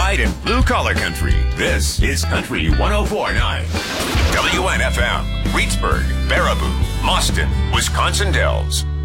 pride in blue-collar country. This is Country 104.9. WNFM, Reedsburg, Baraboo, Mauston, Wisconsin Dells.